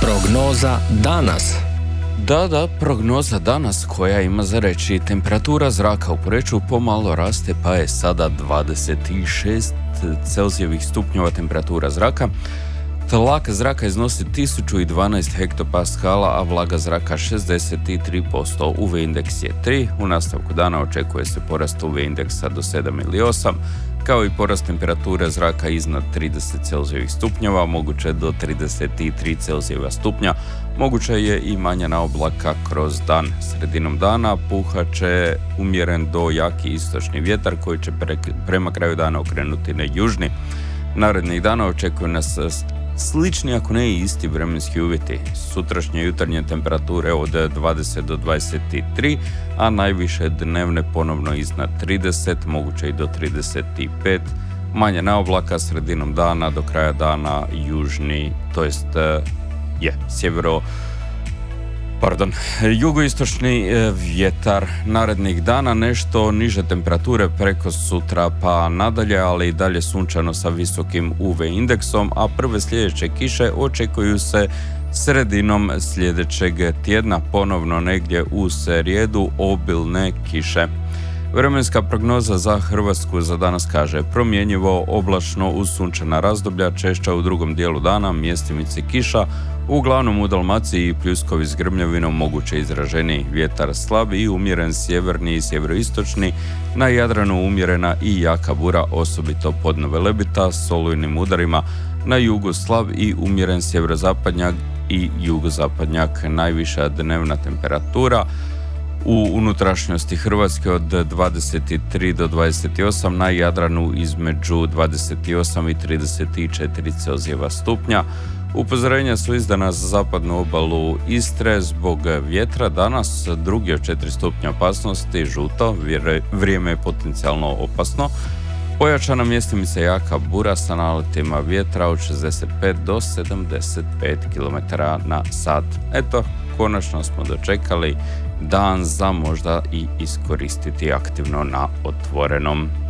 Prognoza danas. Da, prognoza danas koja ima za reći temperatura zraka u Poreču pomalo raste pa je sada 26 Celzijevih stupnjeva temperatura zraka. Tlak zraka iznosi 1012 hektopaskala, a vlaga zraka 63%. UV indeks je 3. U nastavku dana očekuje se porast UV indeksa do 7 ili 8, kao i porast temperature zraka iznad 30 Celzijevih stupnjeva, moguće do 33 Celzijeva stupnja. Moguće je i manja naoblaka kroz dan. Sredinom dana puhat će umjeren do jaki istočni vjetar koji će prema kraju dana okrenuti na južni. Narednih dana očekuju nas slični, ako ne i isti vremenski uvjeti. Sutrašnje jutarnje temperature od 20 do 23, a najviše dnevne ponovno iznad 30, moguće i do 35. Manje naoblaka sredinom dana, do kraja dana južni, to jest jugoistočni vjetar. Narednih dana nešto niže temperature preko sutra pa nadalje, ali i dalje sunčano sa visokim UV indeksom, a prve sljedeće kiše očekuju se sredinom sljedećeg tjedna, ponovno negdje u srijedu obilne kiše. Vremenska prognoza za Hrvatsku za danas kaže: promjenjivo, oblačno uz sunčana razdoblja, češća u drugom dijelu dana, mjestimice kiša, uglavnom u Dalmaciji i pljuskovi s grmljavinom, moguće izraženiji vjetar slab i umjeren sjeverni i sjeveroistočni, na Jadranu umjerena i jaka bura, osobito podno Velebita s olujnim udarima, na jugu slab i umjeren sjeverozapadnjak i jugozapadnjak. Najviša dnevna temperatura u unutrašnjosti Hrvatske od 23 do 28, na Jadranu između 28 i 34 Celzijeva stupnja. Upozorenja su izdana za zapadnu obalu Istre zbog vjetra. Danas drugi od 4 stupnja opasnosti, žuto, vrijeme je potencijalno opasno. Pojačana mjestimica jaka bura sa naletima vjetra od 65 do 75 km na sat. Eto, konačno smo dočekali dan za možda i iskoristiti aktivno na otvorenom.